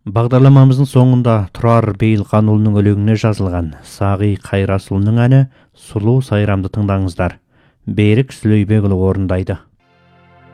Бағдарламамыздың соңында Тұрар Бейілқанұлының өлеңіне жазылған Сағи Қайрасұлының әні «Сұлу сайрамды» тыңдаңыздар. Берік Сүлейбекұлы орындайды.